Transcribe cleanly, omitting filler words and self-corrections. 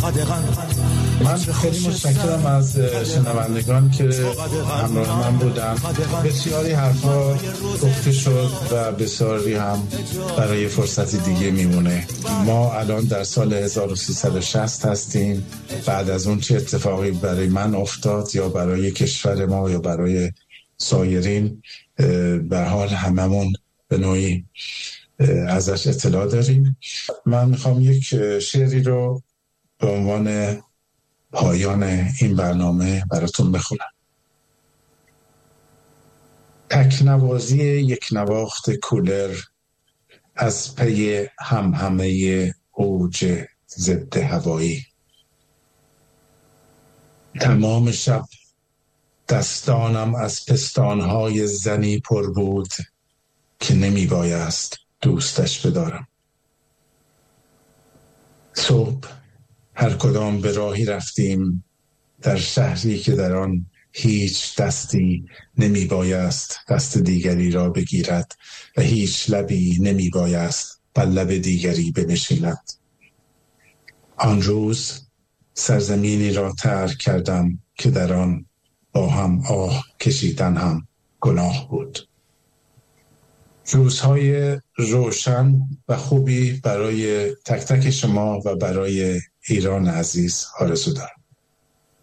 من خیلی متشکرم از شنوندگان که همراه من بودن. بسیاری حرفا گفته شد و بسیاری هم برای فرصتی دیگه میمونه. ما الان در سال 1360 هستیم. بعد از اون چه اتفاقی برای من افتاد یا برای کشور ما یا برای سایرین، به حال هممون به نوعی ازش اطلاع داریم. من میخوام یک شعری رو به عنوان پایان این برنامه براتون بخونم. تکنوازی یک نواخت کولر از پی همهمه اوج ضد هوایی. تمام شب دستانم از پستانهای زنی پر بود که نمی بایست دوستش بدارم. صبح هر کدام به راهی رفتیم در شهری که در آن هیچ دستی نمی بایست دست دیگری را بگیرد و هیچ لبی نمی بایست بر لب دیگری بنشیند. آن روز سرزمینی را ترک کردم که در آن با هم آه کشیدن هم گناه بود. روزهای روشن و خوبی برای تک تک شما و برای ایران عزیز آرزو دارم.